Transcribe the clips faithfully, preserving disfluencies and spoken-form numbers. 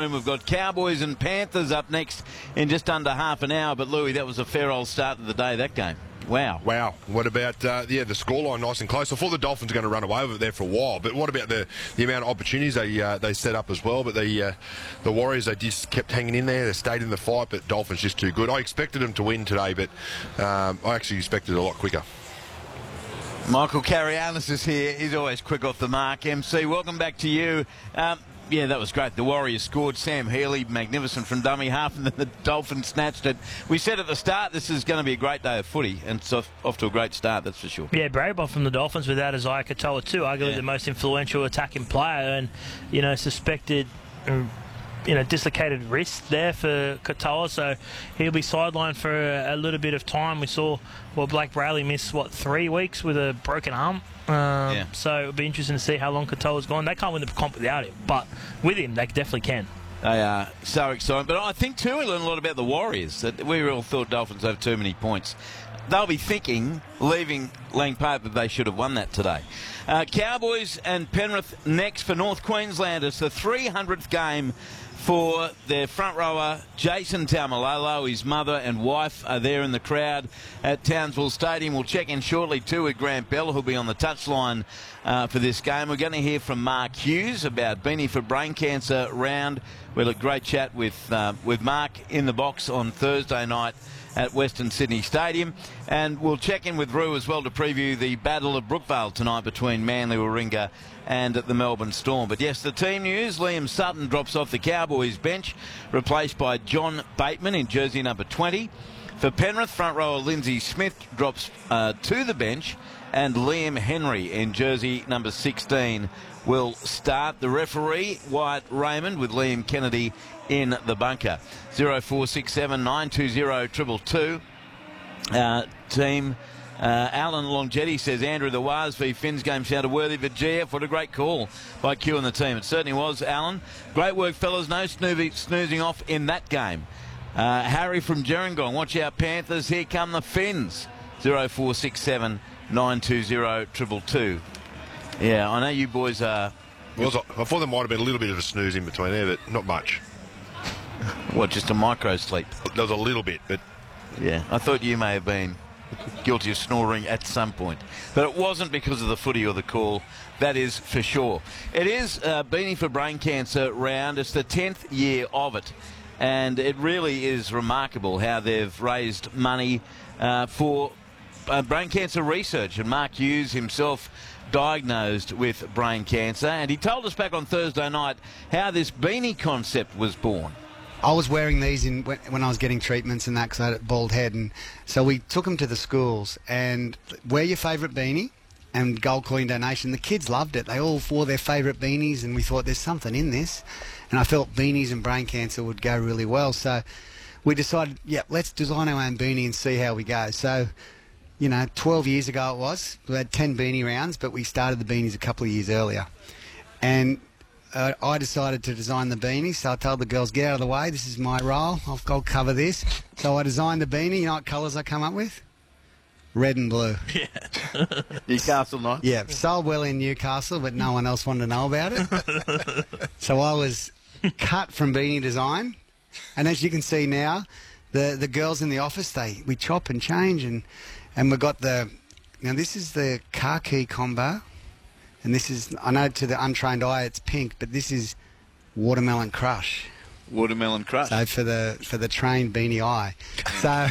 afternoon. We've got Cowboys and Panthers up next in just under half an hour. But, Louis, that was a fair old start to the day, that game. Wow. Wow. What about, uh, yeah, the scoreline nice and close. I thought the Dolphins were going to run away with it there for a while, but what about the, the amount of opportunities they uh, they set up as well? But the uh, the Warriors, they just kept hanging in there. They stayed in the fight, but Dolphins just too good. I expected them to win today, but um, I actually expected it a lot quicker. Michael Carianis is here. He's always quick off the mark. M C, welcome back to you. Um, Yeah, that was great. The Warriors scored. Sam Healy, magnificent from dummy half, and then the Dolphins snatched it. We said at the start this is going to be a great day of footy, and it's off, off to a great start, that's for sure. Yeah, brave off from the Dolphins without Isaiah Katoa too, arguably yeah. the most influential attacking player, and, you know, suspected... Um, you know, dislocated wrist there for Katoa, so he'll be sidelined for a, a little bit of time. We saw, well, Blake Brayley miss, what, three weeks with a broken arm? Um, yeah. So it'll be interesting to see how long Katoa's gone. They can't win the comp without him, but with him, they definitely can. They are so exciting. But I think, too, we learned a lot about the Warriors. That we all thought Dolphins have too many points. They'll be thinking, leaving Lang Park, that they should have won that today. Uh, Cowboys and Penrith next for North Queenslanders. The three hundredth game for their front rower, Jason Taumalolo. His mother and wife are there in the crowd at Townsville Stadium. We'll check in shortly, too, with Grant Bell, who'll be on the touchline uh, for this game. We're going to hear from Mark Hughes about Beanie for Brain Cancer round. We had a great chat with, uh, with Mark in the box on Thursday night at Western Sydney Stadium. And we'll check in with Roo as well to preview the Battle of Brookvale tonight between Manly Warringah and the Melbourne Storm. But yes, the team news: Liam Sutton drops off the Cowboys bench, replaced by John Bateman in jersey number twenty. For Penrith, front rower Lindsay Smith drops uh, to the bench, and Liam Henry in jersey number sixteen will start. The referee, Wyatt Raymond, with Liam Kennedy in the bunker. zero four six seven nine two zero two two two. Uh, team... Uh, Alan Longjetti says Andrew the Waz v Finn's game sounded worthy of a G F. What a great call by Q and the team. It certainly was, Alan. Great work, fellas. No snoozing, snoozing off in that game. Uh, Harry from Gerringong. Watch out, Panthers. Here come the Finns. zero four six seven nine two zero two two two. Yeah, I know you boys are... Well, I thought there might have been a little bit of a snooze in between there, but not much. What, just a micro sleep? There was a little bit, but... Yeah, I thought you may have been guilty of snoring at some point. But it wasn't because of the footy or the call, that is for sure. It is uh, Beanie for Brain Cancer round. It's the tenth year of it. And it really is remarkable how they've raised money uh, for uh, brain cancer research. And Mark Hughes himself diagnosed with brain cancer. And he told us back on Thursday night how this beanie concept was born. I was wearing these in when, when I was getting treatments and that because I had a bald head, and so we took them to the schools and wear your favourite beanie and gold coin donation. The kids loved it. They all wore their favourite beanies, and we thought there's something in this, and I felt beanies and brain cancer would go really well. So we decided, yeah, let's design our own beanie and see how we go. So, you know, twelve years ago it was. We had ten beanie rounds, but we started the beanies a couple of years earlier. And Uh, I decided to design the beanie, so I told the girls, get out of the way, this is my role, I'll, I'll cover this. So I designed the beanie. You know what colours I come up with? Red and blue. Yeah. Newcastle night. Yeah, sold well in Newcastle, but no one else wanted to know about it. So I was cut from beanie design, and as you can see now, the, the girls in the office, they we chop and change, and, and we've got the, now this is the car key combo. And this is, I know to the untrained eye it's pink, but this is watermelon crush. Watermelon crush. So for the for the trained beanie eye. So,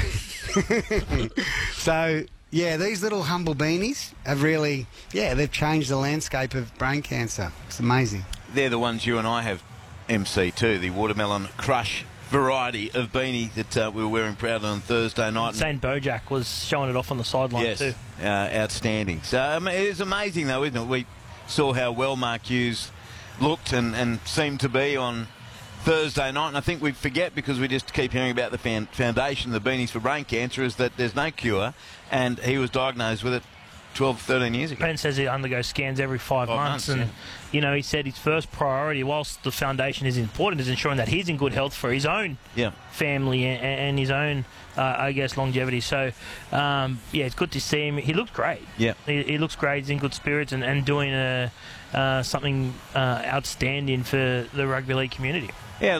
so yeah, these little humble beanies have really, yeah, they've changed the landscape of brain cancer. It's amazing. They're the ones you and I have, M C, too, the watermelon crush variety of beanie that uh, we were wearing proudly on Thursday night. Saint Bojack was showing it off on the sideline yes, too. Uh, outstanding. So um, it is amazing, though, isn't it? We saw how well Mark Hughes looked and, and seemed to be on Thursday night, and I think we forget, because we just keep hearing about the fan- foundation, the Beanies for Brain Cancer, is that there's no cure, and he was diagnosed with it twelve, thirteen years ago. Ben says he undergoes scans every five, five months, months, and yeah. you know, he said his first priority, whilst the foundation is important, is ensuring that he's in good health for his own yeah. family and, and his own, uh, I guess, longevity. So, um, yeah, it's good to see him. He looks great. Yeah, he, he looks great. He's in good spirits and, and doing a, uh, something uh, outstanding for the rugby league community. Yeah.